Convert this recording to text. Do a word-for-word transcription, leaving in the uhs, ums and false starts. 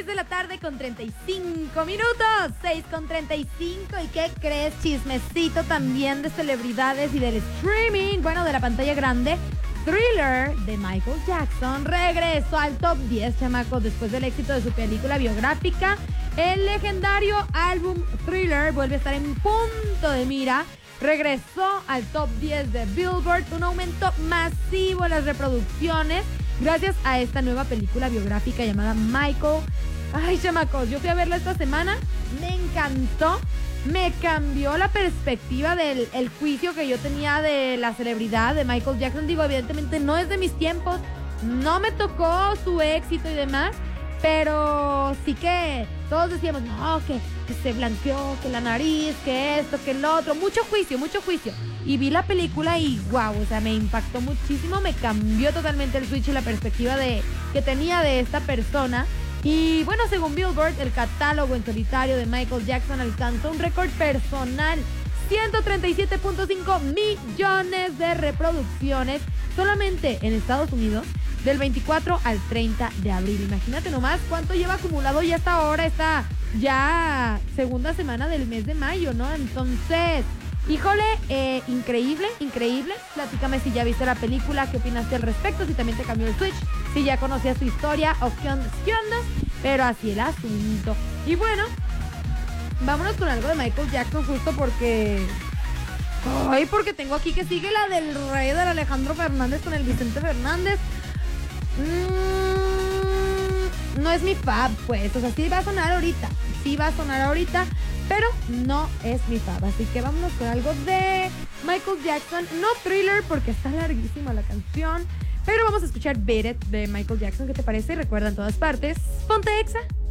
seis de la tarde con treinta y cinco minutos. seis con treinta y cinco. ¿Y qué crees? Chismecito también de celebridades y del streaming. Bueno, de la pantalla grande. Thriller de Michael Jackson regresó al top diez, chamacos, después del éxito de su película biográfica. El legendario álbum Thriller vuelve a estar en punto de mira. Regresó al top diez de Billboard, un aumento masivo en las reproducciones gracias a esta nueva película biográfica llamada Michael. Ay, chamacos, yo fui a verla esta semana, me encantó, me cambió la perspectiva del el juicio que yo tenía de la celebridad de Michael Jackson. Digo, evidentemente no es de mis tiempos, no me tocó su éxito y demás, pero sí que todos decíamos, no, que, que se blanqueó, que la nariz, que esto, que el otro, mucho juicio, mucho juicio. Y vi la película y wow, o sea, me impactó muchísimo, me cambió totalmente el switch y la perspectiva de, que tenía de esta persona. Y bueno, según Billboard, el catálogo en solitario de Michael Jackson alcanzó un récord personal, ciento treinta y siete punto cinco millones de reproducciones solamente en Estados Unidos, del veinticuatro al treinta de abril. Imagínate nomás cuánto lleva acumulado ya hasta ahora, esta ya segunda semana del mes de mayo, ¿no? Entonces, híjole, eh, increíble, increíble. Platícame si ya viste la película, qué opinaste al respecto, si también te cambió el switch, si ya conocías su historia o qué onda, qué onda, pero así el asunto. Y bueno, vámonos con algo de Michael Jackson justo porque... Ay, porque tengo aquí que sigue la del rey del Alejandro Fernández con el Vicente Fernández. Mm, no es mi fab, pues. O sea, sí va a sonar ahorita. Sí va a sonar ahorita, pero no es mi fab. Así que vámonos con algo de Michael Jackson. No Thriller, porque está larguísima la canción. Pero vamos a escuchar Beat It de Michael Jackson. ¿Qué te parece? Recuerda en todas partes. Ponte Exa.